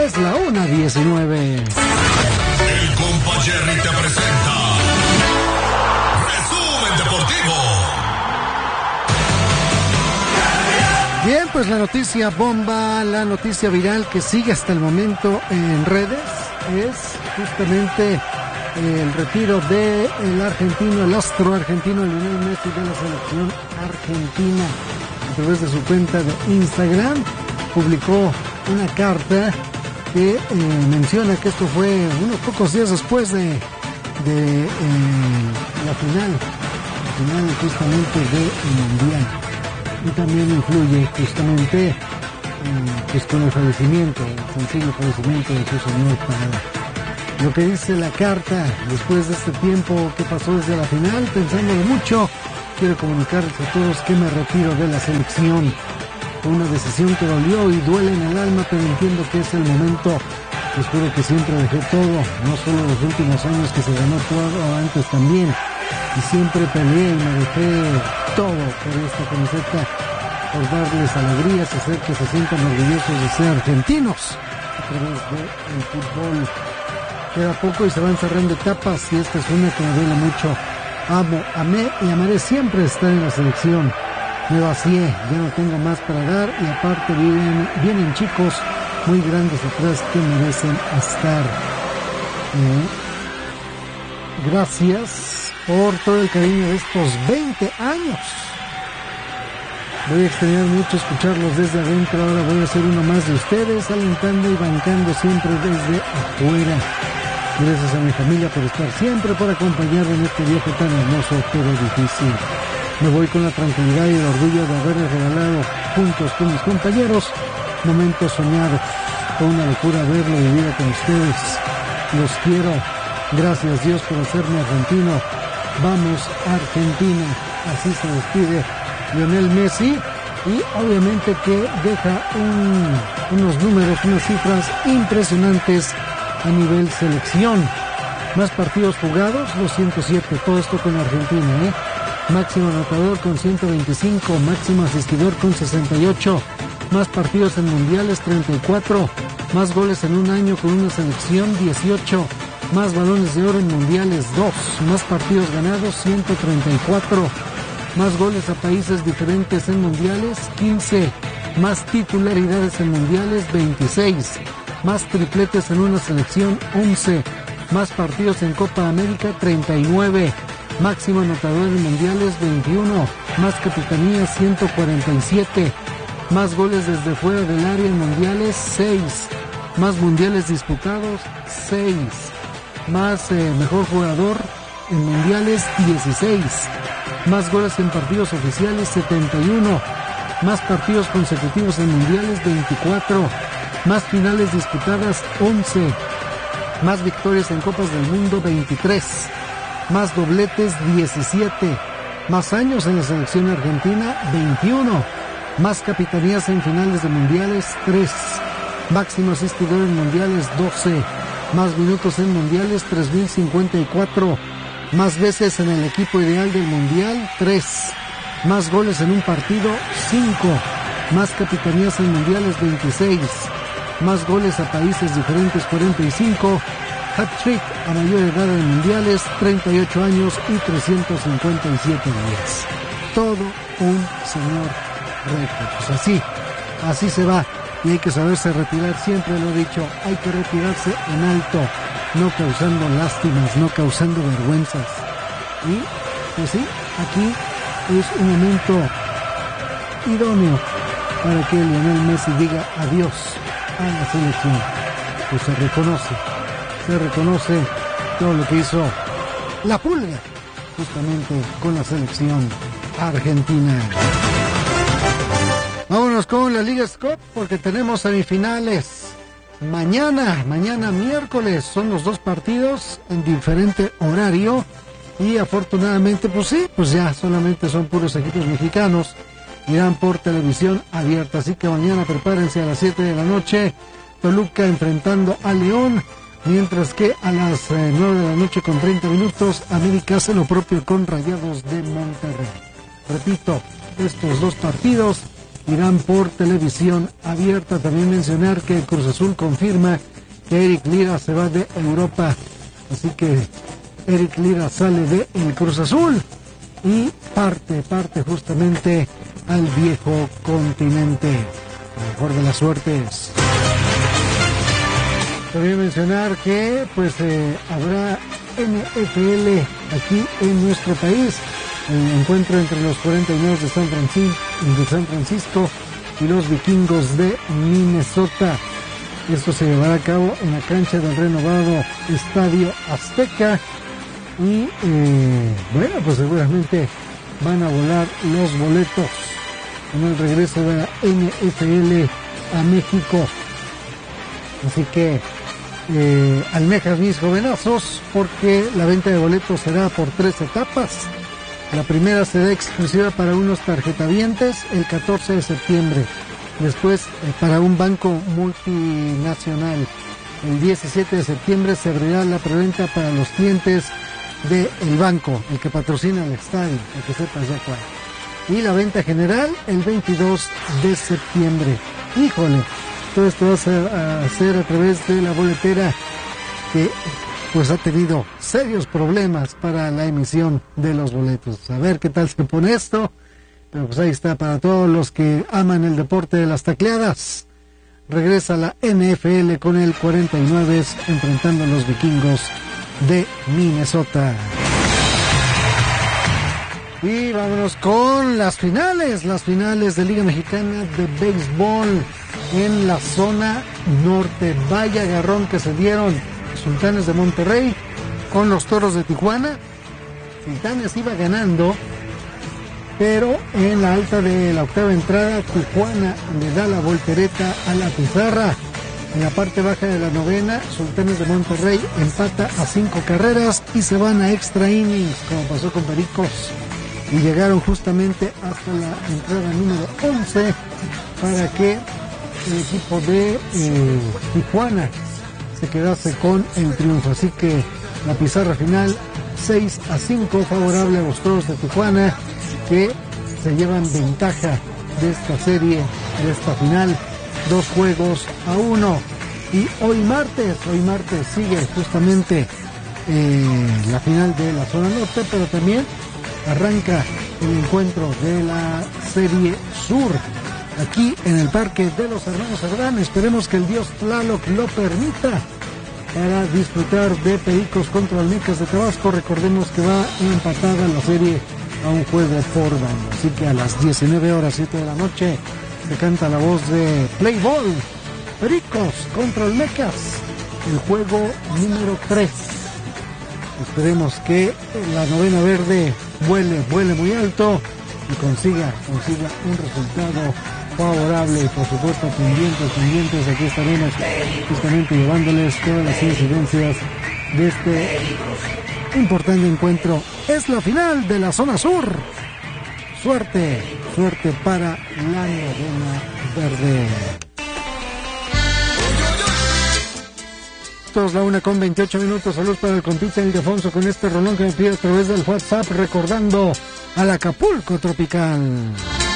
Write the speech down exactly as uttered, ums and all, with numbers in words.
Es la una diecinueve. El compa Jerry te presenta Resumen Deportivo. Bien, pues la noticia bomba, la noticia viral que sigue hasta el momento en redes es justamente el retiro de el argentino, el astro argentino Lionel Messi de la selección argentina. A través de su cuenta de Instagram publicó una carta que eh, menciona que esto fue unos pocos días después de, de eh, la final, la final justamente del Mundial. Y también influye justamente eh, pues con el fallecimiento, el sensible fallecimiento de su señor padre. Lo que dice la carta, después de este tiempo que pasó desde la final, pensándolo mucho, quiero comunicarles a todos que me retiro de la selección. Fue una decisión que dolió y duele en el alma, pero entiendo que es el momento. Espero que siempre dejé todo, no solo los últimos años que se ganó todo, antes también. Y siempre peleé y me dejé todo por esta camiseta, por darles alegrías y hacer que se sientan orgullosos de ser argentinos a través del fútbol. Queda poco y se van cerrando etapas y esta es una que me duele mucho. Amo, amé y amaré siempre estar en la selección. Me vacié, ya no tengo más para dar y aparte vienen, vienen chicos muy grandes atrás que merecen estar. Eh, gracias por todo el cariño de estos veinte años. Voy a extrañar mucho escucharlos desde adentro, ahora voy a ser uno más de ustedes, alentando y bancando siempre desde afuera. Gracias a mi familia por estar siempre, por acompañarme en este viaje tan hermoso pero difícil. Me voy con la tranquilidad y el orgullo de haberles regalado juntos con mis compañeros momentos soñados. Fue una locura verlo vivir con ustedes. Los quiero. Gracias Dios por hacerme argentino. Vamos Argentina. Así se despide Lionel Messi y obviamente que deja un, unos números, unas cifras impresionantes a nivel selección. Más partidos jugados, doscientos siete. Todo esto con Argentina, ¿eh? Máximo anotador con ciento veinticinco, máximo asistidor con sesenta y ocho, más partidos en mundiales treinta y cuatro, más goles en un año con una selección dieciocho, más balones de oro en mundiales dos, más partidos ganados ciento treinta y cuatro, más goles a países diferentes en mundiales quince, más titularidades en mundiales veintiséis, más tripletes en una selección once, más partidos en Copa América treinta y nueve, máximo anotador en mundiales veintiuno, más capitanías ciento cuarenta y siete, más goles desde fuera del área en mundiales seis, más mundiales disputados seis, más eh, mejor jugador en mundiales dieciséis, más goles en partidos oficiales setenta y uno, más partidos consecutivos en mundiales veinticuatro, más finales disputadas once, más victorias en Copas del Mundo veintitrés, más dobletes diecisiete, más años en la selección argentina veintiuno, más capitanías en finales de mundiales tres, máximo asistidor en mundiales doce, más minutos en mundiales tres mil cincuenta y cuatro, más veces en el equipo ideal del mundial tres, más goles en un partido cinco, más capitanías en mundiales veintiséis, más goles a países diferentes cuarenta y cinco, hat-trick a mayor edad en mundiales, treinta y ocho años y trescientos cincuenta y siete días. Todo un señor récord. Pues así, así se va. Y hay que saberse retirar, siempre lo he dicho, hay que retirarse en alto, no causando lástimas, no causando vergüenzas. Y, pues sí, aquí es un momento idóneo para que Lionel Messi diga adiós a la selección. Pues se reconoce. Se reconoce todo lo que hizo la Pulga justamente con la selección argentina. Vámonos con la Liga Scott porque tenemos semifinales mañana, mañana miércoles. Son los dos partidos en diferente horario y afortunadamente pues sí, pues ya solamente son puros equipos mexicanos. Irán por televisión abierta, así que mañana prepárense a las siete de la noche. Toluca enfrentando a León. Mientras que a las eh, nueve de la noche con treinta minutos, América hace lo propio con Rayados de Monterrey. Repito, estos dos partidos irán por televisión abierta. También mencionar que el Cruz Azul confirma que Eric Lira se va de Europa, así que Eric Lira sale de el Cruz Azul y parte, parte justamente al viejo continente. Lo mejor de las suertes. También mencionar que pues eh, habrá N F L aquí en nuestro país. El encuentro entre los cuarenta y nueve de San Francisco, de San Francisco y los Vikingos de Minnesota. Esto se llevará a cabo en la cancha del renovado Estadio Azteca. Y eh, bueno, pues seguramente van a volar los boletos en el regreso de la N F L a México. Así que eh, almejas mis jovenazos, porque la venta de boletos será por tres etapas. La primera será exclusiva para unos tarjetavientes el catorce de septiembre. Después eh, para un banco multinacional. El diecisiete de septiembre se abrirá la preventa para los clientes del banco, el que patrocina el estadio, el que sepas ya cuál. Y la venta general el veintidós de septiembre. Híjole, todo esto va a hacer a través de la boletera, que pues ha tenido serios problemas para la emisión de los boletos. A ver qué tal se pone esto. Pero pues ahí está, para todos los que aman el deporte de las tacleadas. Regresa la N F L con el cuarenta y nueve enfrentando a los Vikingos de Minnesota. Y vámonos con las finales, las finales de Liga Mexicana de Béisbol en la zona norte. Vaya agarrón que se dieron Sultanes de Monterrey con los Toros de Tijuana. Sultanes iba ganando, pero en la alta de la octava entrada Tijuana le da la voltereta a la pizarra. En la parte baja de la novena, Sultanes de Monterrey empata a cinco carreras y se van a extra innings, como pasó con Pericos, y llegaron justamente hasta la entrada número once para que el equipo de eh, Tijuana se quedase con el triunfo. Así que la pizarra final seis a cinco favorable a los Toros de Tijuana, que se llevan ventaja de esta serie, de esta final, dos juegos a uno. Y hoy martes, hoy martes sigue justamente eh, la final de la zona norte, pero también arranca el encuentro de la serie sur aquí en el Parque de los Hermanos Cerdán. Esperemos que el dios Tlaloc lo permita para disfrutar de Pericos contra Olmecas de Tabasco. Recordemos que va empatada la serie a un juego por bando. Así que a las diecinueve horas, siete de la noche, se canta la voz de Play Ball. Pericos contra Olmecas, el juego número tres. Esperemos que la novena verde vuele, vuele muy alto y consiga, consiga un resultado favorable. Y por supuesto, pendientes, pendientes, aquí estaremos justamente llevándoles todas las incidencias de este importante encuentro. Es la final de la zona sur. Suerte, suerte para la novena verde. La una con veintiocho minutos. Saludos para el compita Ildefonso con este rolón que me pide a través del WhatsApp, recordando al Acapulco Tropical.